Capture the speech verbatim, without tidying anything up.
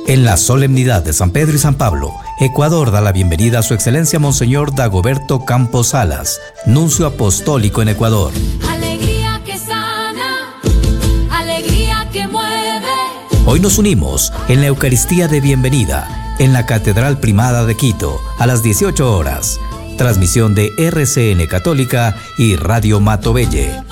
En la solemnidad de San Pedro y San Pablo, Ecuador da la bienvenida a su excelencia Monseñor Dagoberto Campos Salas, nuncio apostólico en Ecuador. Alegría que sana, alegría que mueve. Hoy nos unimos en la Eucaristía de bienvenida en la Catedral Primada de Quito a las dieciocho horas. Transmisión de R C N Católica y Radio Mato Belle.